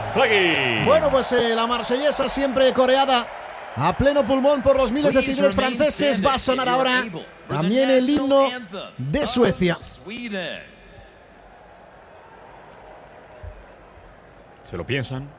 Flaggy. Bueno, pues la marsellesa siempre coreada a pleno pulmón por los miles de seguidores franceses. Va a sonar ahora también el himno de Suecia. Se lo piensan.